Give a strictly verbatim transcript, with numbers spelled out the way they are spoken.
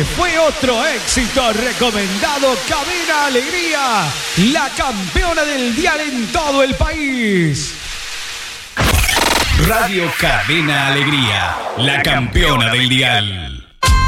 fue otro éxito recomendado. Cadena Alegría, la campeona del dial en todo el país. Radio Cadena Alegría, la campeona del dial.